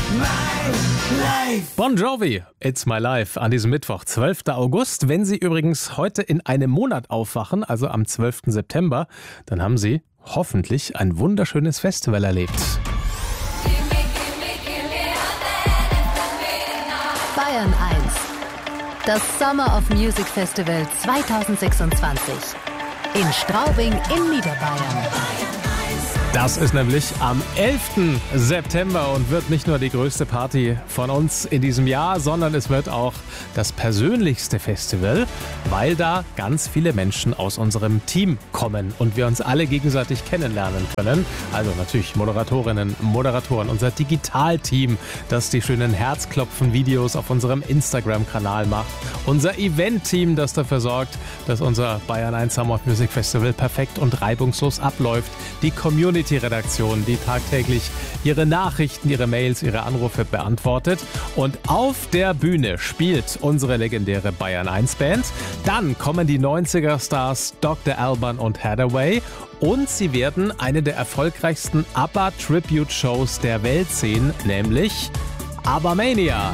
Bon Jovi, It's My Life an diesem Mittwoch, 12. August. Wenn Sie übrigens heute in einem Monat aufwachen, also am 12. September, dann haben Sie hoffentlich ein wunderschönes Festival erlebt. Bayern 1. Das Summer of Music Festival 2026. In Straubing in Niederbayern. Das ist nämlich am 11. September und wird nicht nur die größte Party von uns in diesem Jahr, sondern es wird auch das persönlichste Festival, weil da ganz viele Menschen aus unserem Team kommen und wir uns alle gegenseitig kennenlernen können. Also natürlich Moderatorinnen, Moderatoren, unser Digitalteam, das die schönen Herzklopfen-Videos auf unserem Instagram-Kanal macht, unser Event-Team, das dafür sorgt, dass unser Bayern 1 Summer of Music Festival perfekt und reibungslos abläuft, die Community-Redaktion, die tagtäglich ihre Nachrichten, ihre Mails, ihre Anrufe beantwortet. Und auf der Bühne spielt unsere legendäre Bayern 1 Band. Dann kommen die 90er-Stars Dr. Alban und Hathaway. Und sie werden eine der erfolgreichsten ABBA-Tribute-Shows der Welt sehen, nämlich ABBA-Mania.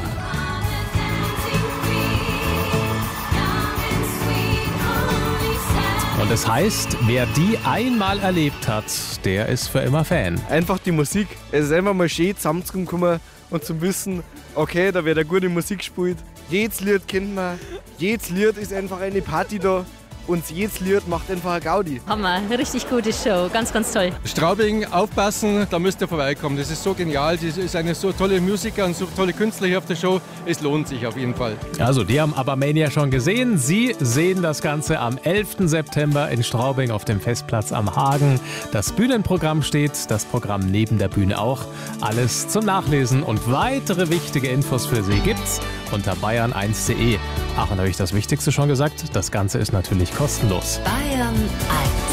Und das heißt, wer die einmal erlebt hat, der ist für immer Fan. Einfach die Musik. Es ist einfach mal schön zusammenzukommen und zu wissen, okay, da wird eine gute Musik gespielt. Jedes Lied kennt man, jedes Lied ist einfach eine Party da. Und jedes Lied macht einfach eine Gaudi. Hammer, richtig gute Show, ganz, ganz toll. Straubing, aufpassen, da müsst ihr vorbeikommen. Das ist so genial, das ist eine so tolle Musiker und so tolle Künstler hier auf der Show. Es lohnt sich auf jeden Fall. Also, die haben ABBA-Mania schon gesehen. Sie sehen das Ganze am 11. September in Straubing auf dem Festplatz am Hagen. Das Bühnenprogramm steht, das Programm neben der Bühne auch. Alles zum Nachlesen und weitere wichtige Infos für Sie gibt's unter bayern1.de. Ach, und habe ich das Wichtigste schon gesagt? Das Ganze ist natürlich kostenlos. Bayern 1.